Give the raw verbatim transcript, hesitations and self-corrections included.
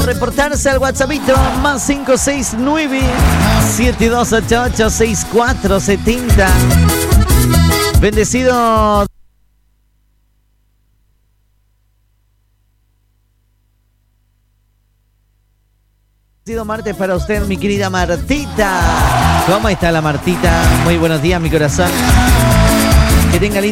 reportarse al WhatsAppito más cinco seis nueve siete dos ocho ocho seis cuatro siete cero. Bendecido martes para usted, mi querida Martita. ¿Cómo está la Martita? Muy buenos días, mi corazón. Que tenga